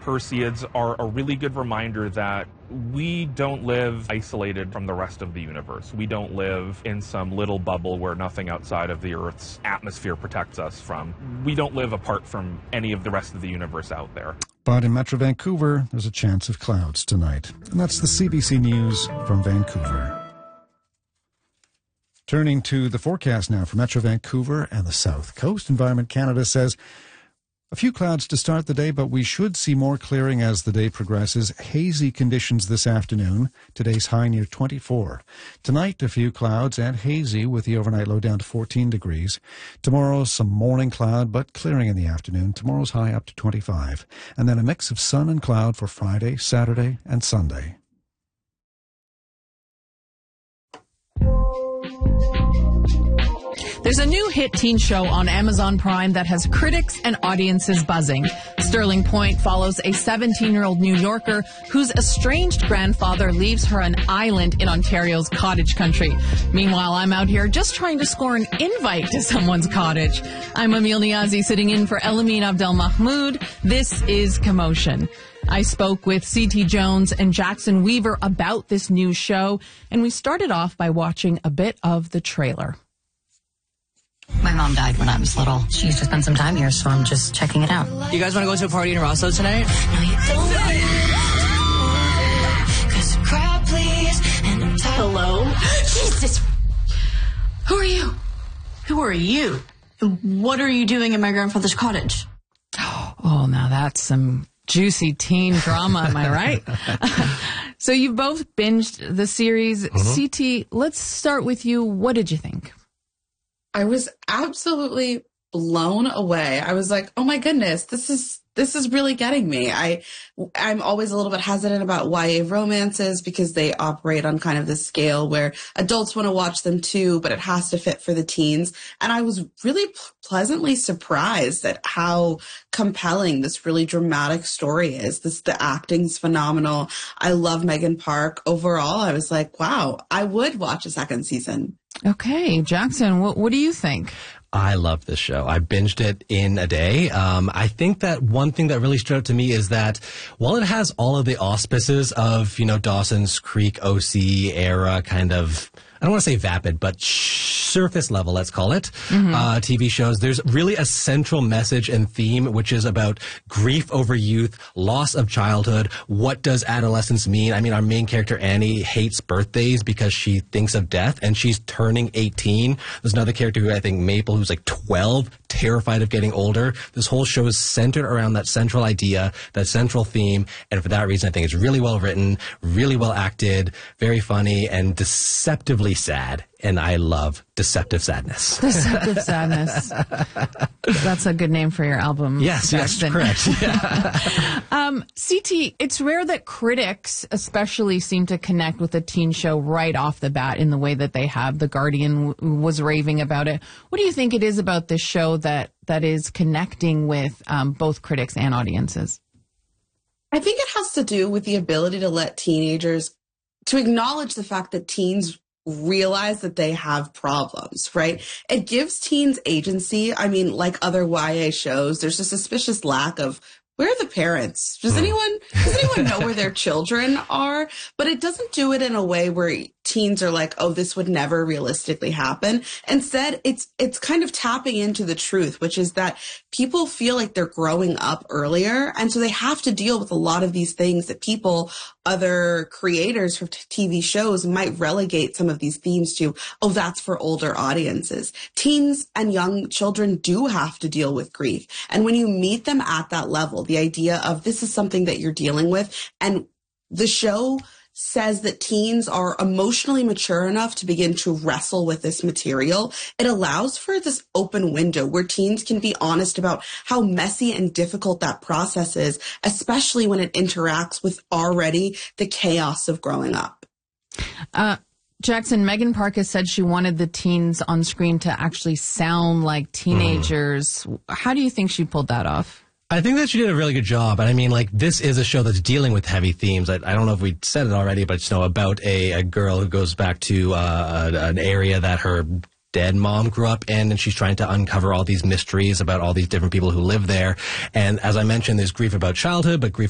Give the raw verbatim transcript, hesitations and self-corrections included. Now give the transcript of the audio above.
Perseids are a really good reminder that we don't live isolated from the rest of the universe. We don't live in some little bubble where nothing outside of the Earth's atmosphere protects us from. We don't live apart from any of the rest of the universe out there. But in Metro Vancouver, there's a chance of clouds tonight. And that's the C B C News from Vancouver. Turning to the forecast now for Metro Vancouver and the South Coast, Environment Canada says a few clouds to start the day, but we should see more clearing as the day progresses. Hazy conditions this afternoon. Today's high near twenty-four. Tonight, a few clouds and hazy with the overnight low down to fourteen degrees. Tomorrow, some morning cloud, but clearing in the afternoon. Tomorrow's high up to twenty-five. And then a mix of sun and cloud for Friday, Saturday, and Sunday. There's a new hit teen show on Amazon Prime that has critics and audiences buzzing. Sterling Point follows a seventeen-year-old New Yorker whose estranged grandfather leaves her an island in Ontario's cottage country. Meanwhile, I'm out here just trying to score an invite to someone's cottage. I'm Emil Niazi sitting in for Elamine Abdelmahmoud. This is Commotion. I spoke with C T Jones and Jackson Weaver about this new show, and we started off by watching a bit of the trailer. My mom died when I was little. She used to spend some time here, so I'm just checking it out. You guys want to go to a party in Rosso tonight? No, you don't. Hello? Jesus. Who are you? Who are you? What are you doing in my grandfather's cottage? Oh, now that's some juicy teen drama, am I right? So you both binged the series. Mm-hmm. C T, let's start with you. What did you think? I was absolutely blown away. I was like, oh my goodness, this is this is really getting me. I, I'm always a little bit hesitant about Y A romances because they operate on kind of this scale where adults want to watch them too, but it has to fit for the teens. And I was really p- pleasantly surprised at how compelling this really dramatic story is. This, the acting's phenomenal. I love Megan Park. Overall, I was like, wow, I would watch a second season. Okay, Jackson, what, what do you think? I love this show. I binged it in a day. Um, I think that one thing that really stood out to me is that while it has all of the auspices of, you know, Dawson's Creek, O C era kind of, I don't want to say vapid, but surface level, let's call it, mm-hmm. uh, T V shows, there's really a central message and theme, which is about grief over youth, loss of childhood. What does adolescence mean? I mean, our main character, Annie, hates birthdays because she thinks of death, and she's turning eighteen. There's another character who I think, Maple, who's like twelve, terrified of getting older. This whole show is centered around that central idea, that central theme, and for that reason, I think it's really well written, really well acted, very funny, and deceptively sad. And I love Deceptive Sadness. Deceptive Sadness. That's a good name for your album. Yes, Jackson. yes, correct. Yeah. um, C T, it's rare that critics especially seem to connect with a teen show right off the bat in the way that they have. The Guardian w- was raving about it. What do you think it is about this show that, that is connecting with um, both critics and audiences? I think it has to do with the ability to let teenagers, to acknowledge the fact that teens realize that they have problems, right? It gives teens agency. I mean, like other Y A shows, there's a suspicious lack of, where are the parents? Does anyone, does anyone know where their children are? But it doesn't do it in a way where teens are like, oh, this would never realistically happen. Instead, it's, it's kind of tapping into the truth, which is that people feel like they're growing up earlier. And so they have to deal with a lot of these things that people, other creators for T V shows might relegate some of these themes to, oh, that's for older audiences. Teens and young children do have to deal with grief. And when you meet them at that level, the idea of this is something that you're dealing with, and the show says that teens are emotionally mature enough to begin to wrestle with this material. It allows for this open window where teens can be honest about how messy and difficult that process is, especially when it interacts with already the chaos of growing up. Uh, Jackson, Megan Park has said she wanted the teens on screen to actually sound like teenagers. Mm. How do you think she pulled that off? I think that she did a really good job. And I mean, like, this is a show that's dealing with heavy themes. I, I don't know if we said it already, but, you know, about a, a girl who goes back to uh, an area that her dead mom grew up in, and she's trying to uncover all these mysteries about all these different people who live there. And as I mentioned, there's grief about childhood, but grief